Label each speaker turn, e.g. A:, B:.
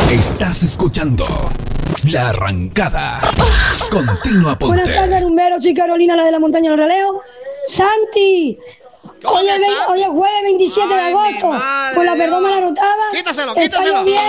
A: Estás escuchando La Arrancada. Continua Ponte.
B: Buenas tardes, rumberos. Soy Carolina, la de la montaña del raleo. Santi, hoy es jueves 27 de agosto. Con la perdón me la rotaba.
C: Quítaselo.
B: Está lloviendo.